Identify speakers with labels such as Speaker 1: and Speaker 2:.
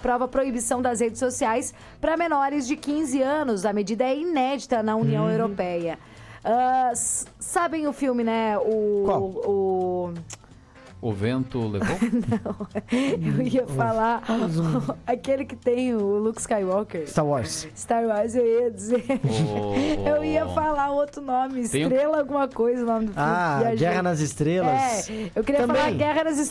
Speaker 1: aprova a proibição das redes sociais para menores de 15 anos. A medida é inédita na União Europeia. Sabem o filme, né?
Speaker 2: O vento levou?
Speaker 1: Não, eu ia falar aquele que tem o Luke Skywalker.
Speaker 3: Star Wars.
Speaker 1: Star Wars, eu ia dizer. Eu ia falar outro nome, Estrela alguma coisa, o nome do filme.
Speaker 3: Guerra nas Estrelas.
Speaker 1: Eu queria falar Guerra nas Estrelas.